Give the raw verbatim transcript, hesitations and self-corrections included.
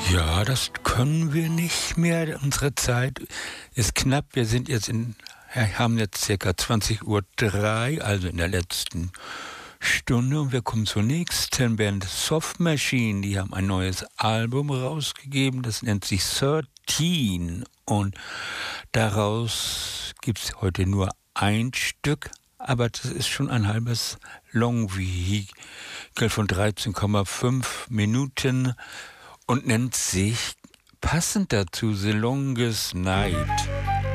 Ja, das können wir nicht mehr. Unsere Zeit ist knapp. Wir sind jetzt in, haben jetzt circa zwanzig Uhr drei, also in der letzten Stunde. Und wir kommen zur nächsten Band, Soft Machine. Die haben ein neues Album rausgegeben. Das nennt sich dreizehn. Und daraus gibt es heute nur ein Stück. Aber das ist schon ein halbes Long-Vehikel von dreizehn Komma fünf Minuten. Und nennt sich passend dazu The Longest Night.